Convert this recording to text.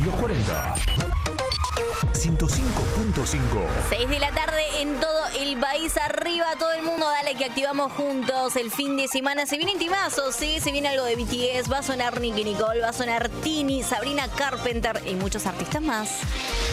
los 40. 105.5. 6 de la tarde en todo el país. Arriba todo el mundo, dale que activamos juntos el fin de semana. Se vienen timazos, ¿sí? Se viene algo de BTS, va a sonar Nicki Nicole, va a sonar Tini, Sabrina Carpenter y muchos artistas más.